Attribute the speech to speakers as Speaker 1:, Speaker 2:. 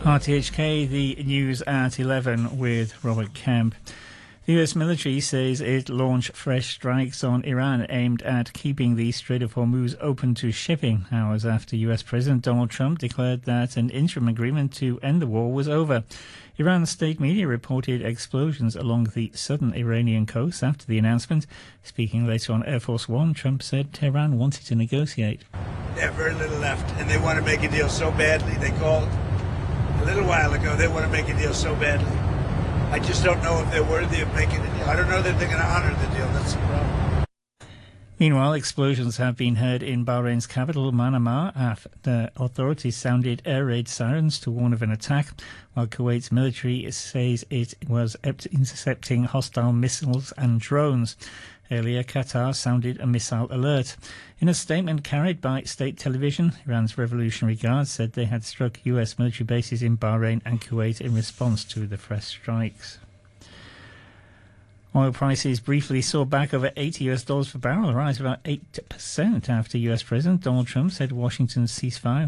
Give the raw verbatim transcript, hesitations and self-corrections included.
Speaker 1: R T H K, the news at eleven with Robert Kemp. The U S military says it launched fresh strikes on Iran aimed at keeping the Strait of Hormuz open to shipping, hours after U S President Donald Trump declared that an interim agreement to end the war was over. Iran's state media reported explosions along the southern Iranian coast after the announcement. Speaking later on Air Force One, Trump said Tehran wanted to negotiate.
Speaker 2: They have very little left, and they want to make a deal so badly. They called a little while ago. They want to make a deal so badly. I just don't know if they're worthy of making a deal. I don't know that they're going to honor the deal. That's the problem.
Speaker 1: Meanwhile, explosions have been heard in Bahrain's capital, Manama, after authorities sounded air raid sirens to warn of an attack, while Kuwait's military says it was intercepting hostile missiles and drones. Earlier, Qatar sounded a missile alert. In a statement carried by state television, Iran's Revolutionary Guard said they had struck U S military bases in Bahrain and Kuwait in response to the fresh strikes. Oil prices briefly saw back over eighty US dollars per barrel, a rise of about eight percent after U S President Donald Trump said Washington's ceasefire